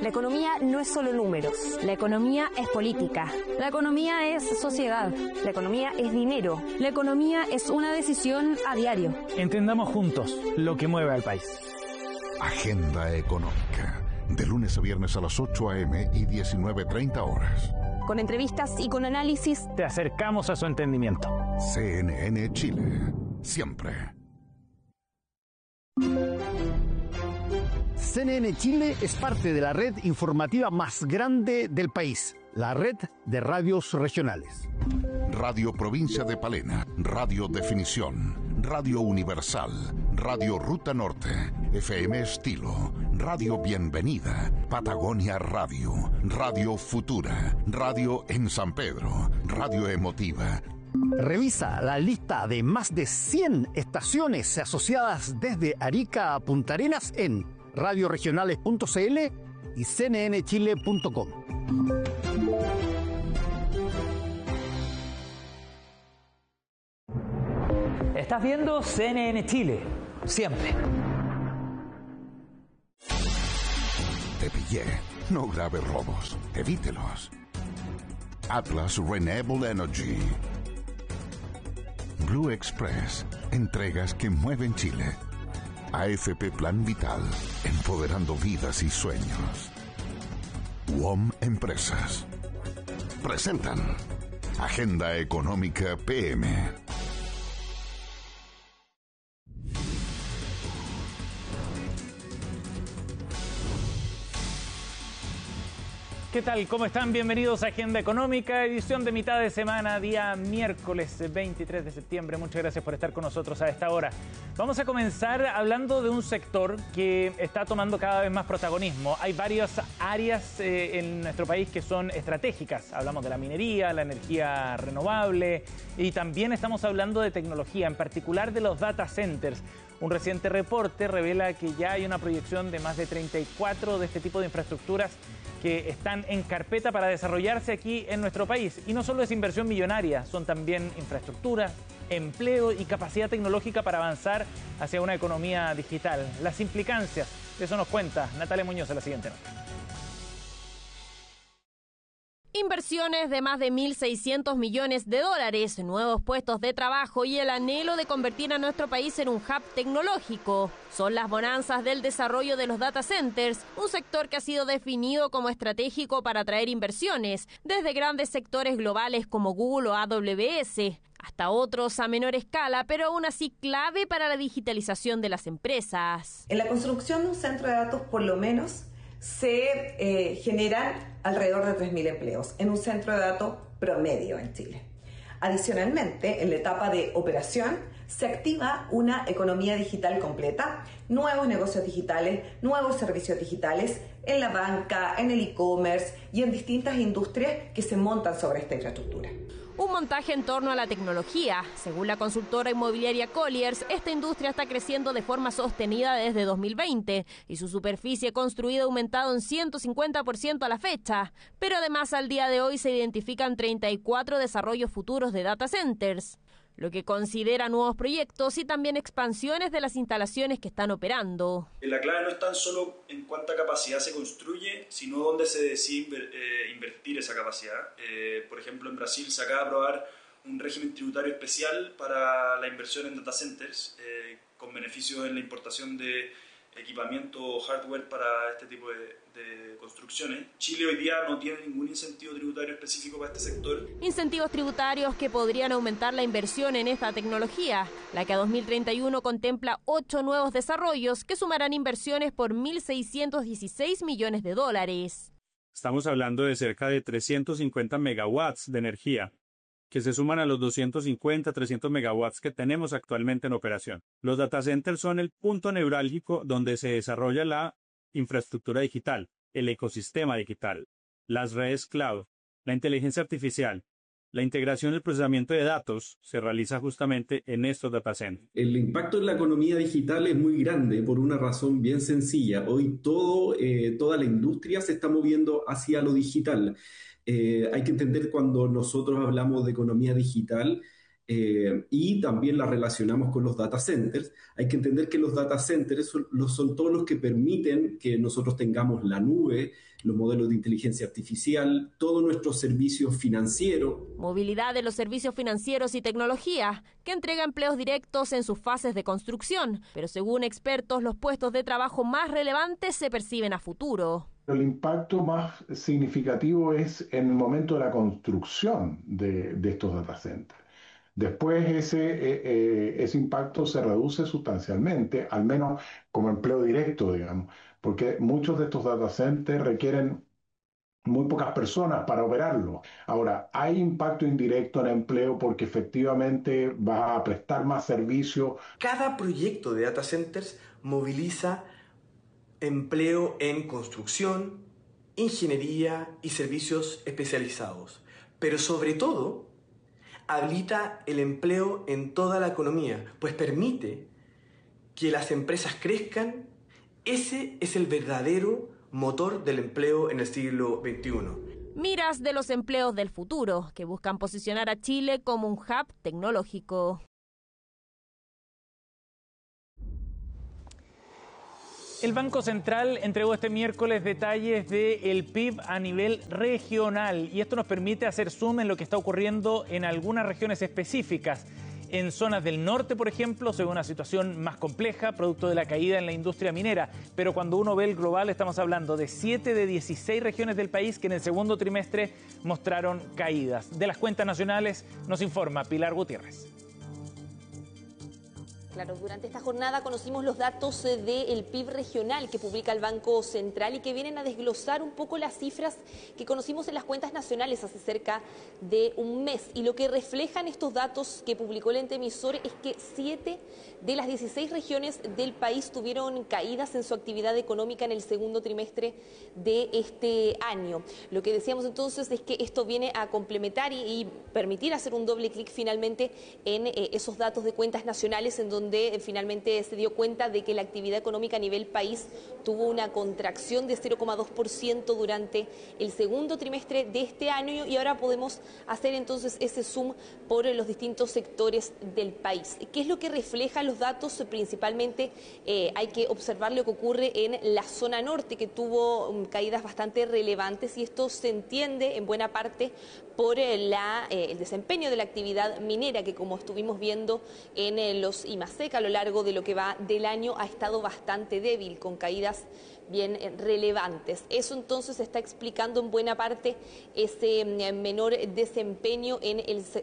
La economía no es solo números. La economía es política. La economía es sociedad. La economía es dinero. La economía es una decisión a diario. Entendamos juntos lo que mueve al país. Agenda Económica. De lunes a viernes a las 8 a.m. y 19:30 horas. Con entrevistas y con análisis. Te acercamos a su entendimiento. CNN Chile. Siempre. CNN Chile es parte de la red informativa más grande del país, la red de radios regionales. Radio Provincia de Palena, Radio Definición, Radio Universal, Radio Ruta Norte, FM Estilo, Radio Bienvenida, Patagonia Radio, Radio Futura, Radio en San Pedro, Radio Emotiva. Revisa la lista de más de 100 estaciones asociadas desde Arica a Punta Arenas en radioregionales.cl y cnnchile.com. Estás viendo CNN Chile, siempre. Te pillé. No grave robos. Evítelos. Atlas Renewable Energy. Blue Express. Entregas que mueven Chile. AFP Plan Vital. Empoderando vidas y sueños. WOM Empresas. Presentan Agenda Económica PM. ¿Qué tal? ¿Cómo están? Bienvenidos a Agenda Económica, edición de mitad de semana, día miércoles 23 de septiembre. Muchas gracias por estar con nosotros a esta hora. Vamos a comenzar hablando de un sector que está tomando cada vez más protagonismo. Hay varias áreas en nuestro país que son estratégicas. Hablamos de la minería, la energía renovable y también estamos hablando de tecnología, en particular de los data centers. Un reciente reporte revela que ya hay una proyección de más de 34 de este tipo de infraestructuras que están en carpeta para desarrollarse aquí en nuestro país. Y no solo es inversión millonaria, son también infraestructura, empleo y capacidad tecnológica para avanzar hacia una economía digital. Las implicancias, de eso nos cuenta Natalia Muñoz en la siguiente nota. Inversiones de más de 1.600 millones de dólares, nuevos puestos de trabajo y el anhelo de convertir a nuestro país en un hub tecnológico. Son las bonanzas del desarrollo de los data centers, un sector que ha sido definido como estratégico para atraer inversiones, desde grandes sectores globales como Google o AWS, hasta otros a menor escala, pero aún así clave para la digitalización de las empresas. En la construcción de un centro de datos, por lo menos, se generan alrededor de 3.000 empleos en un centro de datos promedio en Chile. Adicionalmente, en la etapa de operación, se activa una economía digital completa, nuevos negocios digitales, nuevos servicios digitales en la banca, en el e-commerce y en distintas industrias que se montan sobre esta infraestructura. Un montaje en torno a la tecnología. Según la consultora inmobiliaria Colliers, esta industria está creciendo de forma sostenida desde 2020 y su superficie construida ha aumentado en 150% a la fecha. Pero además al día de hoy se identifican 34 desarrollos futuros de data centers, lo que considera nuevos proyectos y también expansiones de las instalaciones que están operando. La clave no es tan solo en cuánta capacidad se construye, sino dónde se decide invertir esa capacidad. Por ejemplo, en Brasil se acaba de aprobar un régimen tributario especial para la inversión en data centers, con beneficios en la importación de equipamiento o hardware para este tipo de construcciones. Chile hoy día no tiene ningún incentivo tributario específico para este sector. Incentivos tributarios que podrían aumentar la inversión en esta tecnología, la que a 2031 contempla 8 nuevos desarrollos que sumarán inversiones por 1.616 millones de dólares. Estamos hablando de cerca de 350 megawatts de energía, que se suman a los 250, 300 megawatts que tenemos actualmente en operación. Los data centers son el punto neurálgico donde se desarrolla la infraestructura digital, el ecosistema digital, las redes cloud, la inteligencia artificial. La integración y el procesamiento de datos se realiza justamente en estos data centers. El impacto en la economía digital es muy grande por una razón bien sencilla. Hoy toda la industria se está moviendo hacia lo digital. Hay que entender cuando nosotros hablamos de economía digital, y también la relacionamos con los data centers. Hay que entender que los data centers son todos los que permiten que nosotros tengamos la nube, los modelos de inteligencia artificial, todos nuestros servicios financieros. Movilidad de los servicios financieros y tecnología, que entrega empleos directos en sus fases de construcción, pero según expertos, los puestos de trabajo más relevantes se perciben a futuro. El impacto más significativo es en el momento de la construcción de estos data centers. Después ese impacto se reduce sustancialmente, al menos como empleo directo, digamos, porque muchos de estos data centers requieren muy pocas personas para operarlo. Ahora, hay impacto indirecto en empleo porque efectivamente va a prestar más servicios. Cada proyecto de data centers moviliza empleo en construcción, ingeniería y servicios especializados, pero sobre todo habilita el empleo en toda la economía, pues permite que las empresas crezcan. Ese es el verdadero motor del empleo en el siglo XXI. Miras de los empleos del futuro, que buscan posicionar a Chile como un hub tecnológico. El Banco Central entregó este miércoles detalles del PIB a nivel regional y esto nos permite hacer zoom en lo que está ocurriendo en algunas regiones específicas. En zonas del norte, por ejemplo, se ve una situación más compleja, producto de la caída en la industria minera. Pero cuando uno ve el global, estamos hablando de 7 de 16 regiones del país que en el segundo trimestre mostraron caídas. De las cuentas nacionales nos informa Pilar Gutiérrez. Claro, durante esta jornada conocimos los datos del PIB regional que publica el Banco Central y que vienen a desglosar un poco las cifras que conocimos en las cuentas nacionales hace cerca de un mes. Y lo que reflejan estos datos que publicó el ente emisor es que 7 de las 16 regiones del país tuvieron caídas en su actividad económica en el segundo trimestre de este año. Lo que decíamos entonces es que esto viene a complementar y permitir hacer un doble clic finalmente en esos datos de cuentas nacionales en donde finalmente se dio cuenta de que la actividad económica a nivel país tuvo una contracción de 0,2% durante el segundo trimestre de este año y ahora podemos hacer entonces ese zoom por los distintos sectores del país. ¿Qué es lo que reflejan los datos? Principalmente hay que observar lo que ocurre en la zona norte, que tuvo caídas bastante relevantes y esto se entiende en buena parte por el desempeño de la actividad minera, que como estuvimos viendo en los IMASEC a lo largo de lo que va del año ha estado bastante débil, con caídas bien relevantes. Eso entonces está explicando en buena parte ese menor desempeño en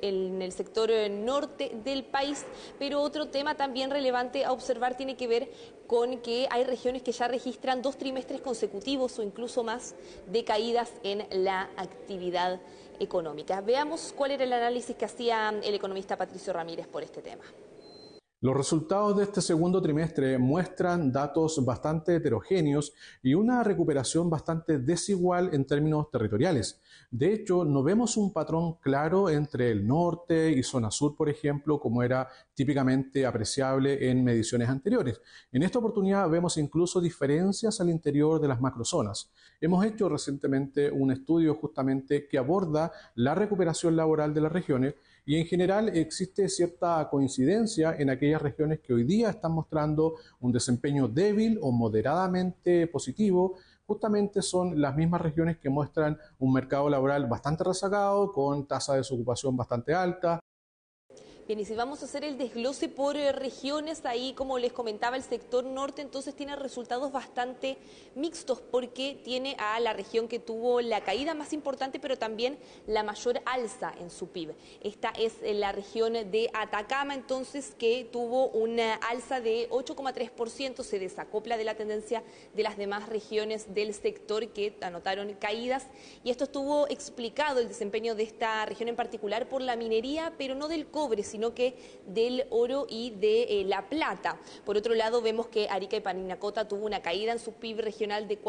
el sector norte del país, pero otro tema también relevante a observar tiene que ver con que hay regiones que ya registran 2 trimestres consecutivos o incluso más de caídas en la actividad económica. Veamos cuál era el análisis que hacía el economista Patricio Ramírez por este tema. Los resultados de este segundo trimestre muestran datos bastante heterogéneos y una recuperación bastante desigual en términos territoriales. De hecho, no vemos un patrón claro entre el norte y zona sur, por ejemplo, como era típicamente apreciable en mediciones anteriores. En esta oportunidad vemos incluso diferencias al interior de las macrozonas. Hemos hecho recientemente un estudio justamente que aborda la recuperación laboral de las regiones y en general existe cierta coincidencia en aquellas regiones que hoy día están mostrando un desempeño débil o moderadamente positivo. Justamente son las mismas regiones que muestran un mercado laboral bastante rezagado, con tasa de desocupación bastante alta. Bien, y si vamos a hacer el desglose por regiones, ahí como les comentaba el sector norte entonces tiene resultados bastante mixtos porque tiene a la región que tuvo la caída más importante pero también la mayor alza en su PIB. Esta es la región de Atacama entonces que tuvo una alza de 8,3%, se desacopla de la tendencia de las demás regiones del sector que anotaron caídas y esto estuvo explicado el desempeño de esta región en particular por la minería pero no del cobre sino que del oro y de la plata. Por otro lado, vemos que Arica y Parinacota tuvo una caída en su PIB regional de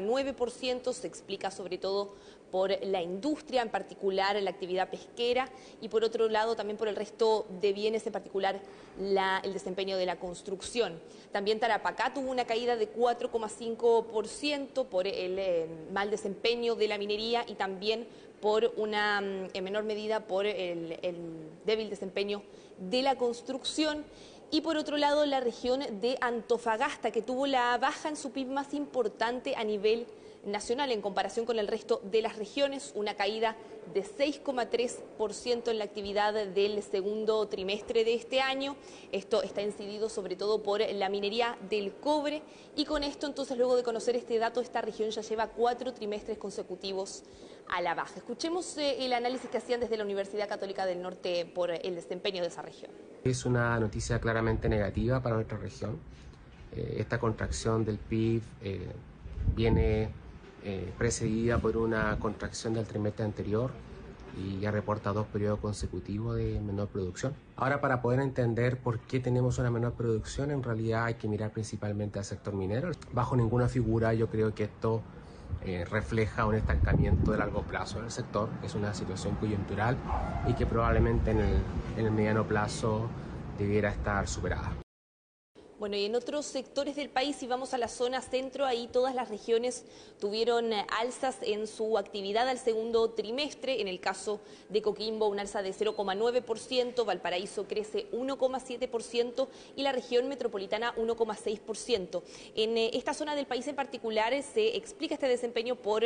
4,9%, se explica sobre todo por la industria, en particular la actividad pesquera, y por otro lado también por el resto de bienes, en particular el desempeño de la construcción. También Tarapacá tuvo una caída de 4,5% por el mal desempeño de la minería y también en menor medida por el débil desempeño de la construcción. Y por otro lado, la región de Antofagasta, que tuvo la baja en su PIB más importante a nivel nacional en comparación con el resto de las regiones, una caída de 6,3% en la actividad del segundo trimestre de este año. Esto está incidido sobre todo por la minería del cobre, y con esto entonces, luego de conocer este dato, esta región ya lleva 4 trimestres consecutivos a la baja. Escuchemos el análisis que hacían desde la Universidad Católica del Norte por el desempeño de esa región. Es una noticia claramente negativa para nuestra región. Esta contracción del PIB viene precedida por una contracción del trimestre anterior y ya reporta 2 periodos consecutivos de menor producción. Ahora, para poder entender por qué tenemos una menor producción, en realidad hay que mirar principalmente al sector minero. Bajo ninguna figura yo creo que esto refleja un estancamiento de largo plazo del sector. Es una situación coyuntural y que probablemente en el mediano plazo debiera estar superada. Bueno, y en otros sectores del país, si vamos a la zona centro, ahí todas las regiones tuvieron alzas en su actividad al segundo trimestre. En el caso de Coquimbo, un alza de 0,9%, Valparaíso crece 1,7% y la región metropolitana 1,6%. En esta zona del país en particular se explica este desempeño por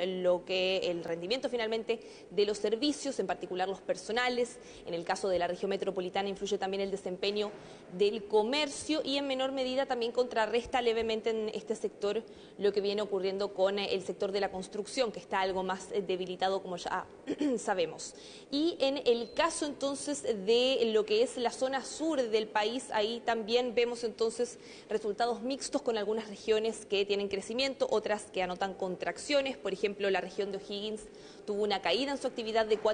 el rendimiento finalmente de los servicios, en particular los personales. En el caso de la región metropolitana influye también el desempeño del comercio, y en menor medida también contrarresta levemente en este sector lo que viene ocurriendo con el sector de la construcción, que está algo más debilitado, como ya sabemos. Y en el caso entonces de lo que es la zona sur del país, ahí también vemos entonces resultados mixtos, con algunas regiones que tienen crecimiento, otras que anotan contracciones. Por ejemplo, la región de O'Higgins tuvo una caída en su actividad de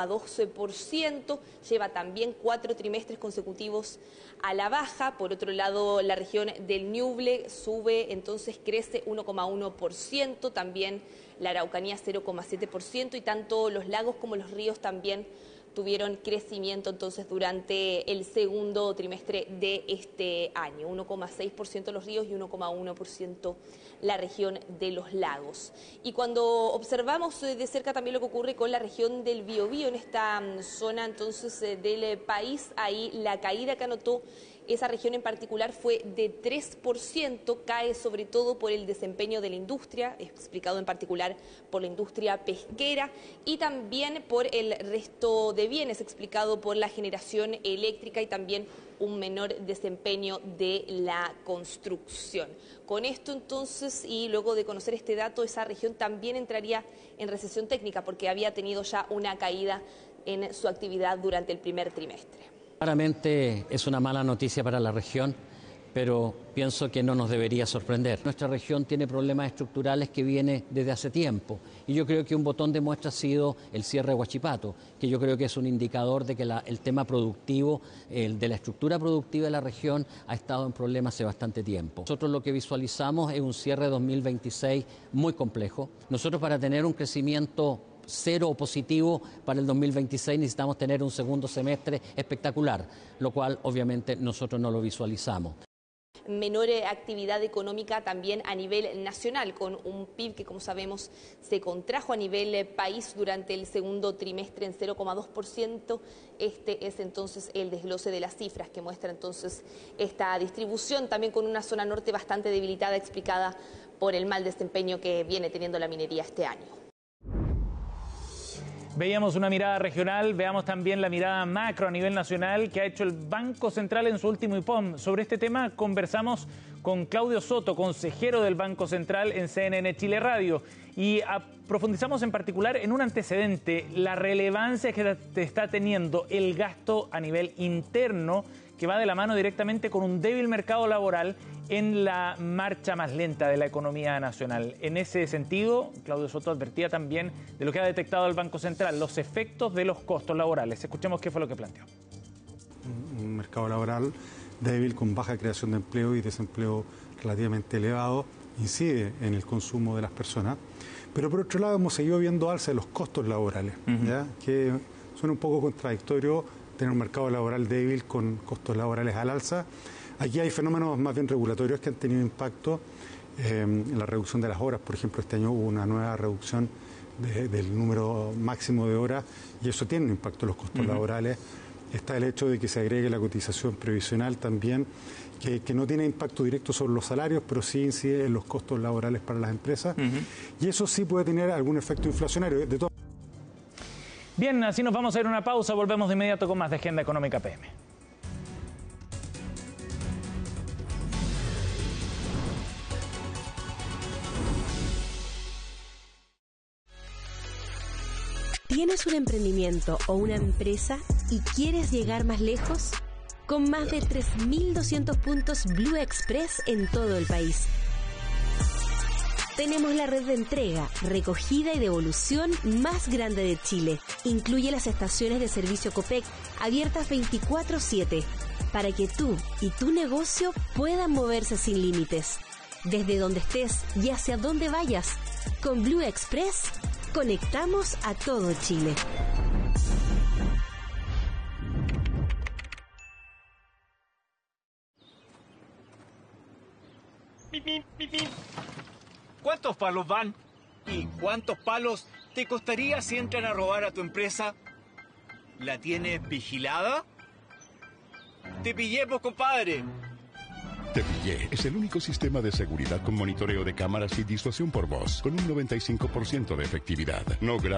4,12%, lleva también 4 trimestres consecutivos a la baja. Por otro lado, la región del Ñuble sube, entonces crece 1,1%, también la Araucanía 0,7%, y tanto los lagos como los ríos también tuvieron crecimiento entonces durante el segundo trimestre de este año, 1,6% los ríos y 1,1% la región de los lagos. Y cuando observamos de cerca también lo que ocurre con la región del Biobío, en esta zona entonces del país, ahí la caída que anotó esa región en particular fue de 3%, cae sobre todo por el desempeño de la industria, explicado en particular por la industria pesquera, y también por el resto de bienes, explicado por la generación eléctrica y también un menor desempeño de la construcción. Con esto entonces, y luego de conocer este dato, esa región también entraría en recesión técnica porque había tenido ya una caída en su actividad durante el primer trimestre. Claramente es una mala noticia para la región, pero pienso que no nos debería sorprender. Nuestra región tiene problemas estructurales que vienen desde hace tiempo, y yo creo que un botón de muestra ha sido el cierre de Huachipato, que yo creo que es un indicador de que el tema productivo, de la estructura productiva de la región, ha estado en problemas hace bastante tiempo. Nosotros lo que visualizamos es un cierre de 2026 muy complejo. Nosotros, para tener un crecimiento cero o positivo para el 2026, necesitamos tener un segundo semestre espectacular, lo cual obviamente nosotros no lo visualizamos. Menor actividad económica también a nivel nacional, con un PIB que, como sabemos, se contrajo a nivel país durante el segundo trimestre en 0,2%. Este es entonces el desglose de las cifras que muestra entonces esta distribución, también con una zona norte bastante debilitada, explicada por el mal desempeño que viene teniendo la minería este año. Veíamos una mirada regional, veamos también la mirada macro a nivel nacional que ha hecho el Banco Central en su último IPOM. Sobre este tema conversamos con Claudio Soto, consejero del Banco Central en CNN Chile Radio, y profundizamos en particular en un antecedente, la relevancia que está teniendo el gasto a nivel interno, que va de la mano directamente con un débil mercado laboral en la marcha más lenta de la economía nacional. En ese sentido, Claudio Soto advertía también de lo que ha detectado el Banco Central, los efectos de los costos laborales. Escuchemos qué fue lo que planteó. Un mercado laboral débil, con baja creación de empleo y desempleo relativamente elevado, incide en el consumo de las personas. Pero por otro lado hemos seguido viendo alza de los costos laborales, ¿ya? Que suena un poco contradictorio tener un mercado laboral débil con costos laborales al alza. Aquí hay fenómenos más bien regulatorios que han tenido impacto en la reducción de las horas. Por ejemplo, este año hubo una nueva reducción del número máximo de horas, y eso tiene un impacto en los costos laborales. Está el hecho de que se agregue la cotización previsional también, que no tiene impacto directo sobre los salarios, pero sí incide en los costos laborales para las empresas. Y eso sí puede tener algún efecto inflacionario. Bien, así nos vamos a ir a una pausa. Volvemos de inmediato con más de Agenda Económica PM. ¿Tienes un emprendimiento o una empresa y quieres llegar más lejos? Con más de 3.200 puntos Blue Express en todo el país. Tenemos la red de entrega, recogida y devolución más grande de Chile. Incluye las estaciones de servicio Copec, abiertas 24/7, para que tú y tu negocio puedan moverse sin límites. Desde donde estés y hacia donde vayas, con Blue Express conectamos a todo Chile. ¿Cuántos palos van? ¿Y cuántos palos te costaría si entran a robar a tu empresa? ¿La tienes vigilada? ¡Te pillé, pues, compadre! Te Pillé es el único sistema de seguridad con monitoreo de cámaras y disuasión por voz, con un 95% de efectividad. No